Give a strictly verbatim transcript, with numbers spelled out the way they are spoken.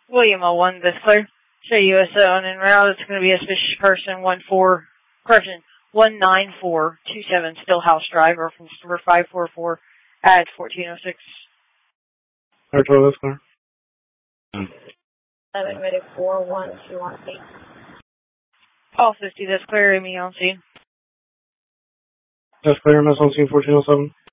William oh one, this clear. Show U S O on en route. It's going to be a suspicious person, one four, correction, one nine four two seven Stillhouse Drive, reference number five four four at fourteen oh six. Air twelve, that's clear. seven, ready, four one two one eight. All fifty, that's clear, Amy on scene. That's clear, and that's on scene fourteen oh seven.